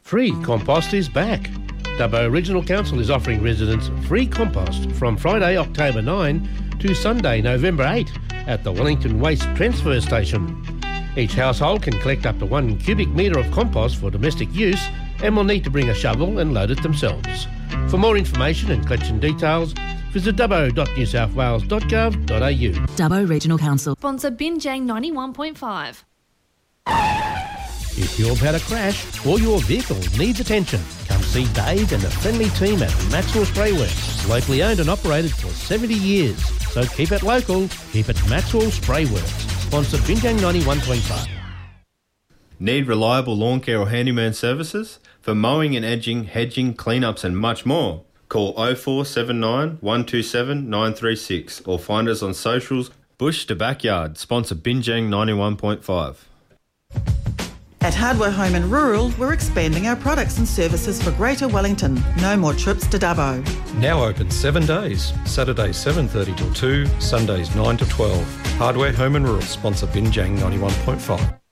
Free compost is back. Dubbo Regional Council is offering residents free compost from Friday, October 9 to Sunday, November 8 at the Wellington Waste Transfer Station. Each household can collect up to 1 cubic metre of compost for domestic use and will need to bring a shovel and load it themselves. For more information and collection details, visit dubbo.newsouthwales.gov.au. Dubbo Regional Council. Sponsor Binjang 91.5. If you've had a crash or your vehicle needs attention, come see Dave and the friendly team at Maxwell Spray Works, locally owned and operated for 70 years. So keep it local, keep it Maxwell Spray Works. Sponsor Binjang 91.5. Need reliable lawn care or handyman services? For mowing and edging, hedging, cleanups and much more, call 0479 127 936 or find us on socials. Bush to Backyard, sponsor Binjang 91.5. At Hardware Home and Rural, we're expanding our products and services for Greater Wellington. No more trips to Dubbo. Now open 7 days. Saturdays 7:30 till 2, Sundays 9 to 12. Hardware Home and Rural, sponsor Binjang 91.5.